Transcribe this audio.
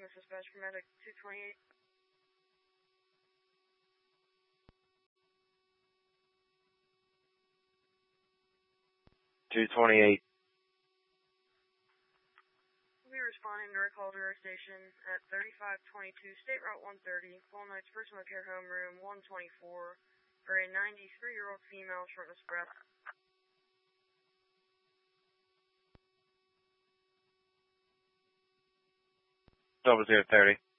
this is Dispatch Medic 228. 228. We'll be responding to a call to our station at 3522 State Route 130, Full Nights Personal Care Home Room 124 for a 93-year-old female shortness of breath. 0030.